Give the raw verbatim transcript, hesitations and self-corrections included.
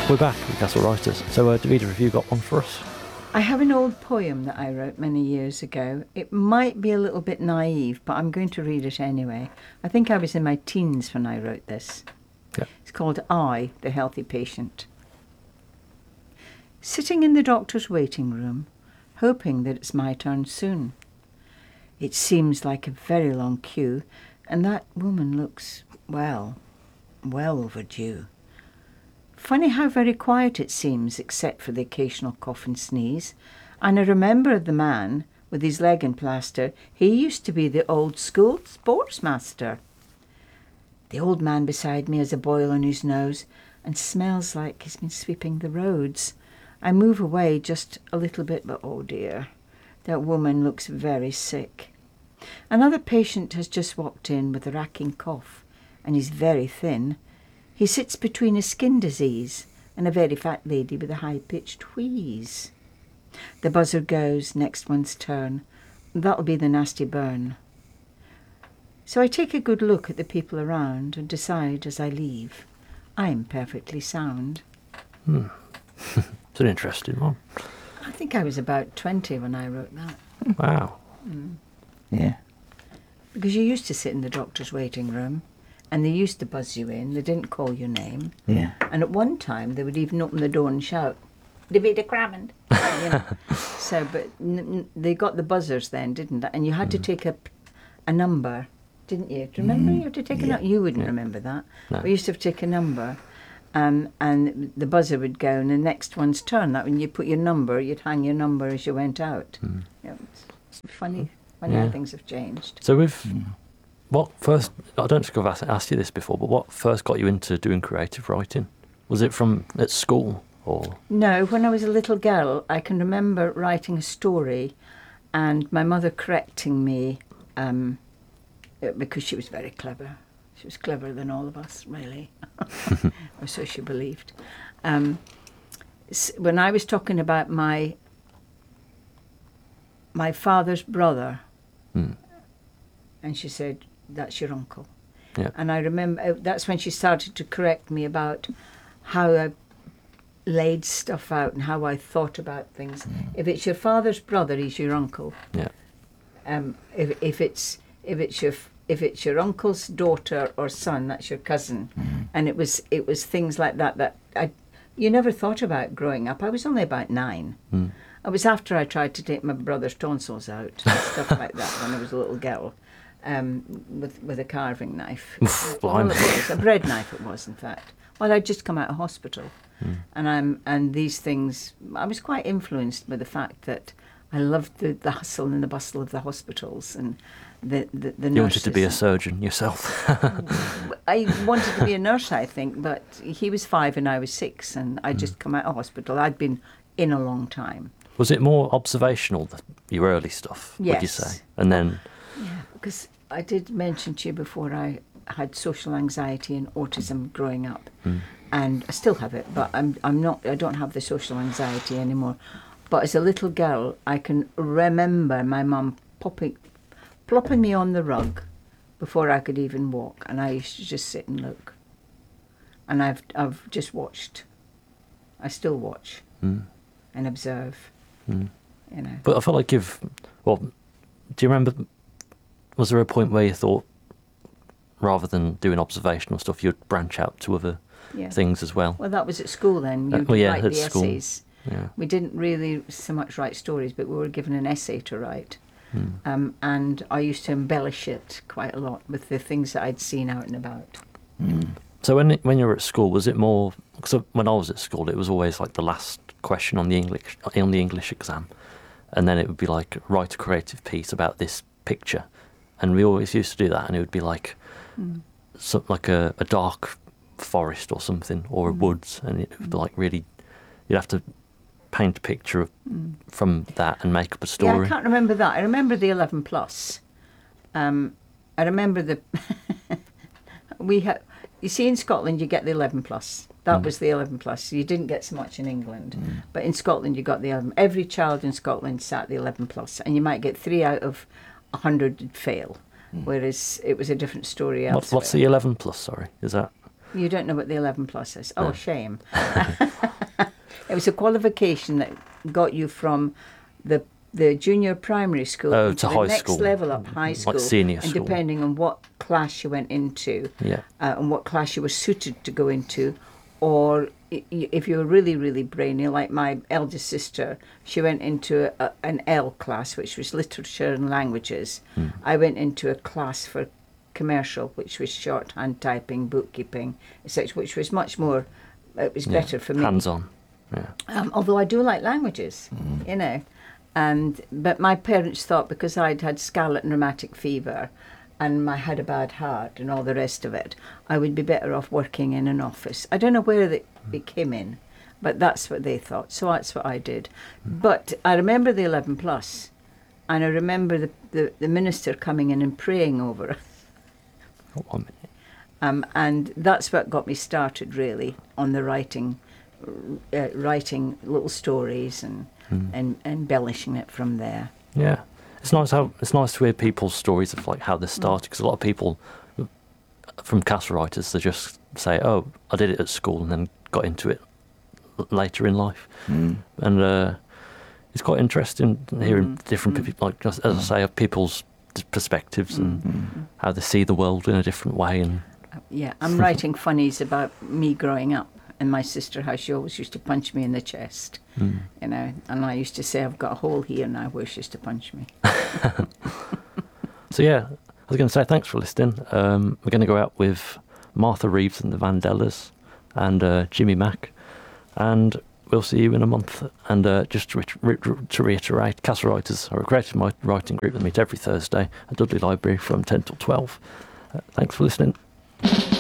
We're back with Castle Writers. So, uh, Davida, have you got one for us? I have an old poem that I wrote many years ago. It might be a little bit naive, but I'm going to read it anyway. I think I was in my teens when I wrote this. Yeah. It's called I, the Healthy Patient. Sitting in the doctor's waiting room, hoping that it's my turn soon. It seems like a very long queue, and that woman looks, well, well overdue. Funny how very quiet it seems, except for the occasional cough and sneeze. And I remember the man with his leg in plaster. He used to be the old school sportsmaster. The old man beside me has a boil on his nose and smells like he's been sweeping the roads. I move away just a little bit, but oh dear, that woman looks very sick. Another patient has just walked in with a racking cough, and he's very thin. He sits between a skin disease and a very fat lady with a high-pitched wheeze. The buzzer goes, next one's turn. That'll be the nasty burn. So I take a good look at the people around and decide as I leave, I'm perfectly sound. Hmm. It's an interesting one. I think I was about twenty when I wrote that. Wow. Mm. Yeah. Because you used to sit in the doctor's waiting room, and they used to buzz you in. They didn't call your name. Yeah. And at one time, they would even open the door and shout, Davida Crammond. You know. So, but n- n- they got the buzzers then, didn't they? And you had to take a, a number, didn't you? Do you remember? Mm. You had to take a Yeah. number. You wouldn't Yeah. remember that. No. We used to have to take a number, um, and the buzzer would go, and the next one's turn. That when you put your number, you'd hang your number as you went out. Mm. Yeah, it's funny, funny Yeah. how things have changed. So, with Mm. what first, I don't think I've asked, asked you this before, but what first got you into doing creative writing? Was it from at school or? No, when I was a little girl, I can remember writing a story and my mother correcting me um, because she was very clever. She was cleverer than all of us, really. Or so she believed. Um, s- when I was talking about my my father's brother, Mm. and she said, that's your uncle. Yeah. And I remember, uh, that's when she started to correct me about how I laid stuff out and how I thought about things. If it's your father's brother, he's your uncle. Yeah. Um, if if it's if it's your f- if it's your uncle's daughter or son, that's your cousin. And it was it was things like that that I you never thought about growing up. I was only about nine. Mm. It was after I tried to take my brother's tonsils out and stuff like that when I was a little girl, um, with with a carving knife. Well, Blimey. it was a bread knife. It was, in fact. Well, I'd just come out of hospital, Mm. and I'm and these things. I was quite influenced by the fact that I loved the, the hustle and the bustle of the hospitals and the the, the You wanted to be a nurses. surgeon yourself. I wanted to be a nurse, I think, but he was five and I was six, and I'd just come out of hospital. I'd been in a long time. Was it more observational, the, your early stuff, would you Yes. say? And then, Yeah, because I did mention to you before I had social anxiety and autism growing up, mm. and I still have it, but I'm I'm not. I don't have the social anxiety anymore. But as a little girl, I can remember my mum popping, plopping me on the rug before I could even walk, and I used to just sit and look. And I've I've just watched. I still watch Mm. and observe. Mm. You know. But I feel like you've, well, do you remember, was there a point where you thought, rather than doing observational stuff, you'd branch out to other Yeah. things as well? Well, that was at school then. Uh, You'd well, yeah, write at the school. essays. Yeah. We didn't really so much write stories, but we were given an essay to write. Mm. Um, and I used to embellish it quite a lot with the things that I'd seen out and about. Mm. So when when you were at school, was it more? Because when I was at school, it was always like the last question on the English on the English exam, and then it would be like write a creative piece about this picture, and we always used to do that, and it would be like, Mm. so, like a, a dark forest or something, or a Mm. woods, and it would be like really, you'd have to paint a picture of, Mm. from that and make up a Yeah, story. I can't remember that. I remember the eleven plus. Um, I remember the we had. You see, in Scotland, you get the eleven plus. That Mm. was the eleven plus. You didn't get so much in England, Mm. but in Scotland, you got the eleven. Every child in Scotland sat the eleven plus, and you might get three out of a hundred would fail. Mm. Whereas it was a different story What, elsewhere. what's the eleven plus? Sorry, is that? You don't know what the eleven plus is. Oh, No. shame. It was a qualification that got you from the the junior primary school Oh, into to the high next school. level up, high Like school. senior and school. depending on what class you went into Yeah. uh, and what class you were suited to go into, or i- i- if you were really, really brainy, like my eldest sister, she went into a, an L class, which was literature and languages. Hmm. I went into a class for commercial, which was shorthand typing, bookkeeping, et cetera, which was much more, it was Yeah. better for me. Hands-on. Yeah. Um, although I do like languages, you know. And but my parents thought because I'd had scarlet and rheumatic fever and I had a bad heart and all the rest of it, I would be better off working in an office. I don't know where they, it came in, but that's what they thought. So that's what I did. But I remember the eleven plus, and I remember the, the, the minister coming in and praying over us. Oh, one minute. Um, and that's what got me started really on the writing, uh, writing little stories and, Hmm. and embellishing it from there. Yeah, it's nice how it's nice to hear people's stories of like how they started, because a lot of people from cast writers, they just say, "Oh, I did it at school and then got into it l- later in life," Mm. and uh, it's quite interesting hearing Mm. different Mm. people, like just, as I say, of people's d- perspectives and Mm. how they see the world in a different way. And Yeah, I'm writing funnies about me growing up and my sister, how she always used to punch me in the chest, mm. you know, and I used to say, I've got a hole here now where she used to punch me. So yeah, I was going to say thanks for listening. Um, we're going to go out with Martha Reeves and the Vandellas and uh, Jimmy Mack, and we'll see you in a month. And uh, just to, re- re- to reiterate, Cast Writers are a creative mi- writing group that meet every Thursday at Dudley Library from ten till twelve. Uh, thanks for listening.